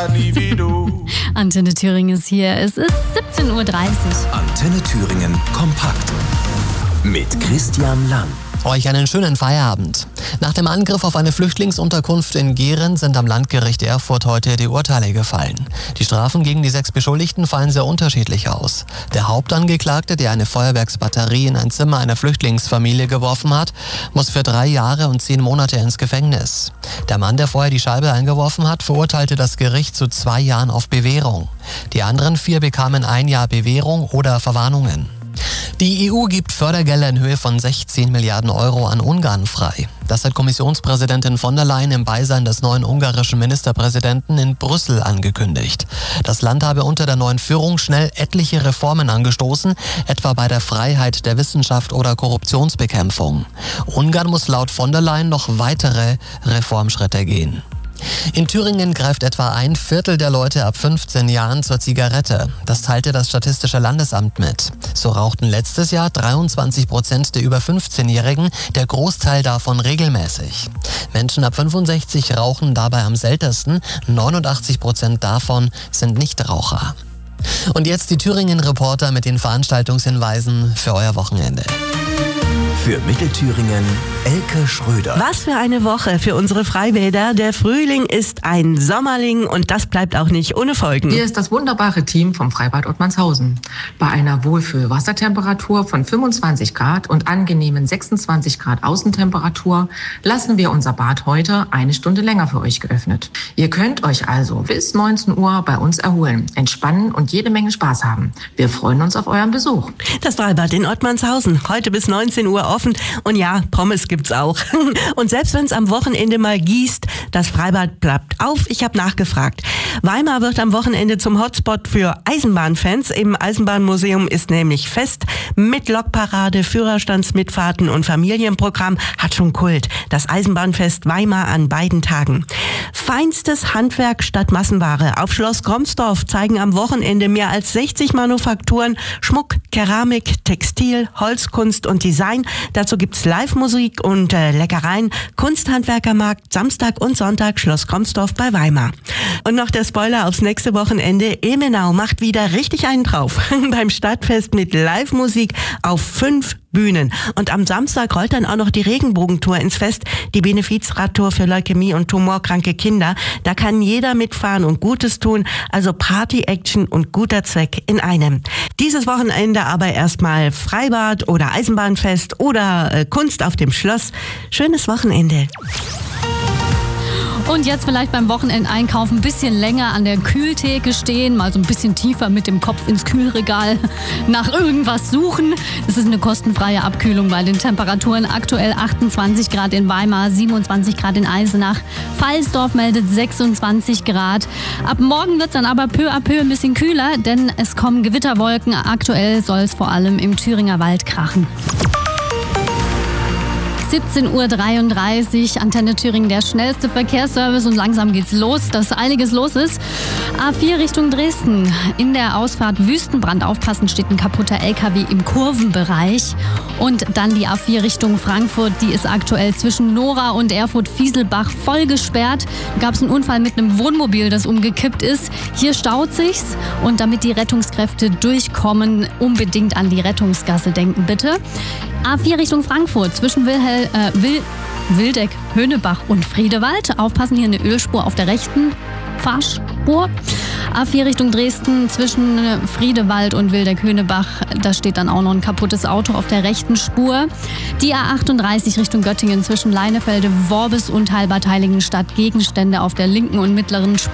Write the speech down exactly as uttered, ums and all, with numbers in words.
wieder nie wie du. Antenne Thüringen ist hier. Es ist siebzehn Uhr dreißig. Antenne Thüringen kompakt mit Christian Lang. Euch einen schönen Feierabend. Nach dem Angriff auf eine Flüchtlingsunterkunft in Gehren sind am Landgericht Erfurt heute die Urteile gefallen. Die Strafen gegen die sechs Beschuldigten fallen sehr unterschiedlich aus. Der Hauptangeklagte, der eine Feuerwerksbatterie in ein Zimmer einer Flüchtlingsfamilie geworfen hat, muss für drei Jahre und zehn Monate ins Gefängnis. Der Mann, der vorher die Scheibe eingeworfen hat, verurteilte das Gericht zu zwei Jahren auf Bewährung. Die anderen vier bekamen ein Jahr Bewährung oder Verwarnungen. Die E U gibt Fördergelder in Höhe von sechzehn Milliarden Euro an Ungarn frei. Das hat Kommissionspräsidentin von der Leyen im Beisein des neuen ungarischen Ministerpräsidenten in Brüssel angekündigt. Das Land habe unter der neuen Führung schnell etliche Reformen angestoßen, etwa bei der Freiheit der Wissenschaft oder Korruptionsbekämpfung. Ungarn muss laut von der Leyen noch weitere Reformschritte gehen. In Thüringen greift etwa ein Viertel der Leute ab fünfzehn Jahren zur Zigarette. Das teilte das Statistische Landesamt mit. So rauchten letztes Jahr dreiundzwanzig Prozent der über fünfzehnjährigen, der Großteil davon regelmäßig. Menschen ab fünfundsechzig rauchen dabei am seltensten, neunundachtzig Prozent davon sind Nichtraucher. Und jetzt die Thüringen-Reporter mit den Veranstaltungshinweisen für euer Wochenende. Für Mittelthüringen Elke Schröder. Was für eine Woche für unsere Freibäder. Der Frühling ist ein Sommerling und das bleibt auch nicht ohne Folgen. Hier ist das wunderbare Team vom Freibad Ottmannshausen. Bei einer Wohlfühl-Wassertemperatur von fünfundzwanzig Grad und angenehmen sechsundzwanzig Grad Außentemperatur lassen wir unser Bad heute eine Stunde länger für euch geöffnet. Ihr könnt euch also bis neunzehn Uhr bei uns erholen, entspannen und jede Menge Spaß haben. Wir freuen uns auf euren Besuch. Das Freibad in Ottmannshausen, heute bis neunzehn Uhr offen. Und ja, Pommes gibt's auch. Und selbst wenn es am Wochenende mal gießt, das Freibad bleibt auf. Ich habe nachgefragt. Weimar wird am Wochenende zum Hotspot für Eisenbahnfans. Im Eisenbahnmuseum ist nämlich Fest mit Lokparade, Führerstandsmitfahrten und Familienprogramm. Hat schon Kult. Das Eisenbahnfest Weimar an beiden Tagen. Feinstes Handwerk statt Massenware. Auf Schloss Gromsdorf zeigen am Wochenende mehr als sechzig Manufakturen Schmuck, Keramik, Textil, Holzkunst und Design. Dazu gibt's Live-Musik und äh, Leckereien. Kunsthandwerkermarkt Samstag und Sonntag Schloss Gromsdorf bei Weimar. Und noch der Spoiler aufs nächste Wochenende. Ilmenau macht wieder richtig einen drauf. Beim Stadtfest mit Live-Musik auf fünf Bühnen. Und am Samstag rollt dann auch noch die Regenbogentour ins Fest, die Benefizradtour für Leukämie und tumorkranke Kinder. Da kann jeder mitfahren und Gutes tun, also Party-Action und guter Zweck in einem. Dieses Wochenende aber erstmal Freibad oder Eisenbahnfest oder äh, Kunst auf dem Schloss. Schönes Wochenende. Und jetzt vielleicht beim Wochenendeinkaufen ein bisschen länger an der Kühltheke stehen, mal so ein bisschen tiefer mit dem Kopf ins Kühlregal nach irgendwas suchen. Es ist eine kostenfreie Abkühlung bei den Temperaturen. Aktuell achtundzwanzig Grad in Weimar, siebenundzwanzig Grad in Eisenach. Pfalzdorf meldet sechsundzwanzig Grad. Ab morgen wird es dann aber peu à peu ein bisschen kühler, denn es kommen Gewitterwolken. Aktuell soll es vor allem im Thüringer Wald krachen. siebzehn Uhr dreiunddreißig, Antenne Thüringen, der schnellste Verkehrsservice und langsam geht's los, dass einiges los ist. A vier Richtung Dresden, in der Ausfahrt Wüstenbrand aufpassen, steht ein kaputter L K W im Kurvenbereich. Und dann die A vier Richtung Frankfurt, die ist aktuell zwischen Nora und Erfurt-Fieselbach voll gesperrt. Da gab es einen Unfall mit einem Wohnmobil, das umgekippt ist. Hier staut sich's und damit die Rettungskräfte durchkommen, unbedingt an die Rettungsgasse denken, bitte. A vier Richtung Frankfurt, zwischen Wilhel, äh, Wil, Wildeck, Höhnebach und Friedewald. Aufpassen, hier eine Ölspur auf der rechten Fahrspur. A vier Richtung Dresden, zwischen Friedewald und Wildeck-Höhnebach. Da steht dann auch noch ein kaputtes Auto auf der rechten Spur. Die A achtunddreißig Richtung Göttingen, zwischen Leinefelde, Worbis und Halbert Heiligenstadt. Gegenstände auf der linken und mittleren Spur.